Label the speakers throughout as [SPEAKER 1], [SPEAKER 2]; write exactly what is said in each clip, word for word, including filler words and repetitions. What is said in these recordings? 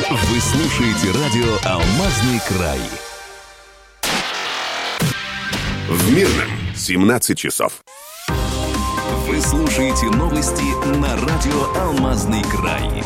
[SPEAKER 1] Вы слушаете радио «Алмазный край».
[SPEAKER 2] В Мирном семнадцать часов.
[SPEAKER 1] Вы слушаете новости на радио «Алмазный край».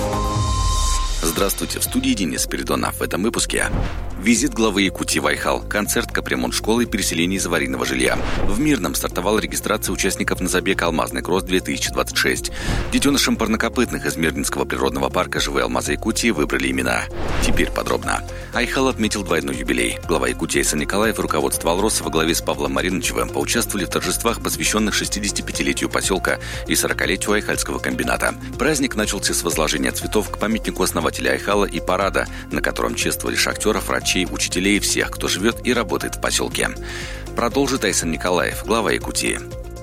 [SPEAKER 3] Здравствуйте, в студии Денис Спиридонов. В этом выпуске: визит главы Якутии в Айхал, концерт капремонт школы и переселение из аварийного жилья. В Мирном стартовала регистрация участников на забег «Алмазный кросс-две тысячи двадцать шесть». Детенышам парнокопытных из Мирнинского природного парка «Живые алмазы Якутии» выбрали имена. Теперь подробно. Айхал отметил двойной юбилей. Глава Якутии Айсан Николаев и руководство Алроса во главе с Павлом Мариновичевым поучаствовали в торжествах, посвященных шестидесятипятилетию поселка и сорокалетию Айхальского комбината. Праздник начался с возложения цветов к памятнику основателя Айхала и парада, на котором чествовали шахтеров, врачей, учителей и всех, кто живет и работает в поселке. Продолжит Айсан Николаев, глава Якутии.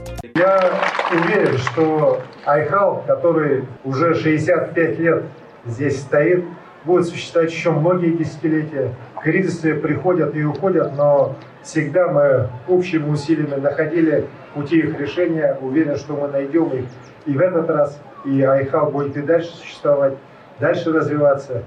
[SPEAKER 4] Я уверен, что Айхал, который уже шестьдесят пять лет здесь стоит, будет существовать еще многие десятилетия. Кризисы приходят и уходят, но всегда мы общими усилиями находили пути их решения. Уверен, что мы найдем их и в этот раз, и Айхал будет и дальше существовать, дальше развиваться.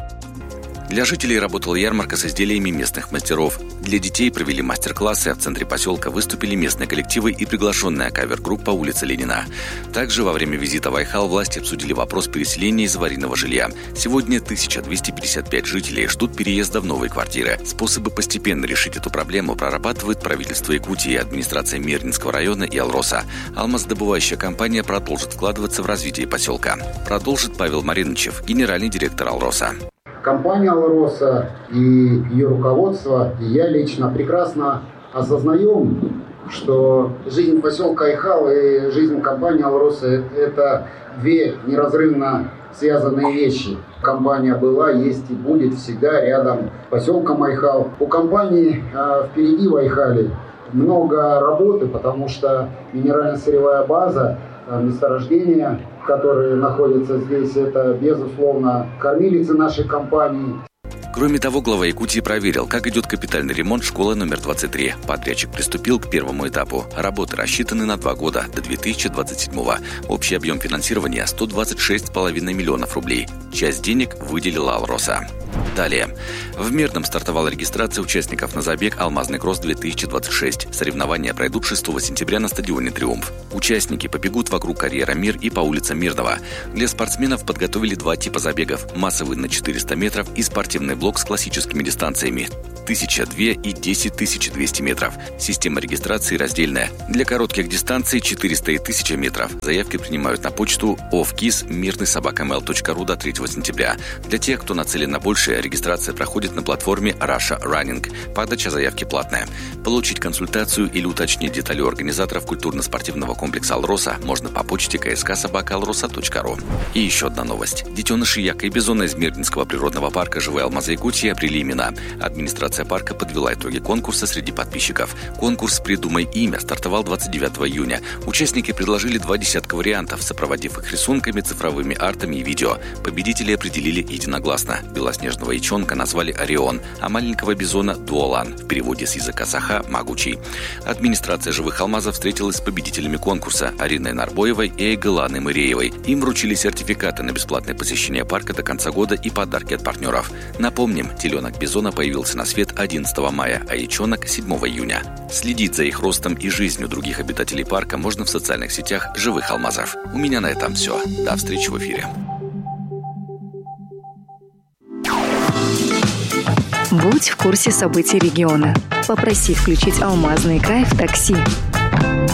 [SPEAKER 3] Для жителей работала ярмарка с изделиями местных мастеров. Для детей провели мастер-классы, а в центре поселка выступили местные коллективы и приглашенная кавер-группа улицы Ленина. Также во время визита в Айхал власти обсудили вопрос переселения из аварийного жилья. Сегодня тысяча двести пятьдесят пять жителей ждут переезда в новые квартиры. Способы постепенно решить эту проблему прорабатывает правительство Якутии, администрация Мирнинского района и Алроса. Алмаздобывающая компания продолжит вкладываться в развитие поселка. Продолжит Павел Мариновичев, генеральный директор Алроса.
[SPEAKER 5] Компания «Алроса» и ее руководство, и я лично прекрасно осознаем, что жизнь поселка Айхал и жизнь компании «Алроса» – это две неразрывно связанные вещи. Компания была, есть и будет всегда рядом с поселком Айхал. У компании э, впереди в Айхале много работы, потому что минерально-сырьевая база, месторождения, которые находятся здесь, это, безусловно, кормилицы нашей компании.
[SPEAKER 3] Кроме того, глава Якутии проверил, как идет капитальный ремонт школы номер двадцать три. Подрядчик приступил к первому этапу. Работы рассчитаны на два года, до две тысячи двадцать седьмого. Общий объем финансирования – сто двадцать шесть целых пять десятых миллионов рублей. Часть денег выделила Алроса. Далее. В Мирном стартовала регистрация участников на забег «Алмазный кросс-две тысячи двадцать шесть». Соревнования пройдут шестого сентября на стадионе «Триумф». Участники побегут вокруг карьера «Мир» и по улицам Мирного. Для спортсменов подготовили два типа забегов – массовый на четыреста метров и спортивный блок с классическими дистанциями – тысяча две и десять тысяч двести метров. Система регистрации раздельная. Для коротких дистанций четыреста и тысяча метров. Заявки принимают на почту овкис мирный собака мейл точка ру до третьего сентября. Для тех, кто нацелен на большее, регистрация проходит на платформе Russia Running. Подача заявки платная. Получить консультацию или уточнить детали у организаторов культурно-спортивного комплекса «Алроса» можно по почте ка эс ка собака алроса точка ру. И еще одна новость. Детеныши яка и бизона из Мирнинского природного парка «Живые алмазы Якутии» обрели имена. Администрация парка подвела итоги конкурса среди подписчиков. Конкурс «Придумай имя» стартовал двадцать девятого июня. Участники предложили два десятка вариантов, сопроводив их рисунками, цифровыми артами и видео. Победители определили единогласно. Белоснежного ячонка назвали «Орион», а маленького бизона – «Дуолан», в переводе с языка саха «Могучий». Администрация «Живых алмазов» встретилась с победителями конкурса Ариной Нарбоевой и Айгыланой Мыреевой. Им вручили сертификаты на бесплатное посещение парка до конца года и подарки от партнеров. Напомним, теленок бизона появился на свет одиннадцатого мая, а ячонок – седьмого июня. Следить за их ростом и жизнью других обитателей парка можно в социальных сетях «Живых алмазов». У меня на этом все. До встречи в эфире.
[SPEAKER 6] Будь в курсе событий региона. Попроси включить «Алмазный край» в такси.